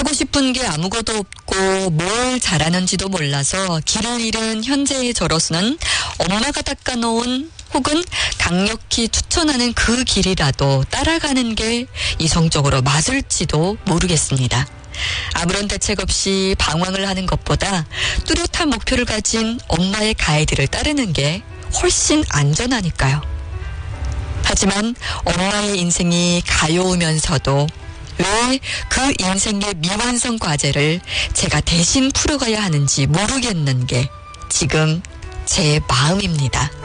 하고 싶은 게 아무것도 없고 뭘 잘하는지도 몰라서 길을 잃은 현재의 저로서는 엄마가 닦아놓은 혹은 강력히 추천하는 그 길이라도 따라가는 게 이성적으로 맞을지도 모르겠습니다. 아무런 대책 없이 방황을 하는 것보다 뚜렷한 목표를 가진 엄마의 가이드를 따르는 게 훨씬 안전하니까요. 하지만 엄마의 인생이 가여우면서도 왜 그 인생의 미완성 과제를 제가 대신 풀어가야 하는지 모르겠는 게 지금 제 마음입니다.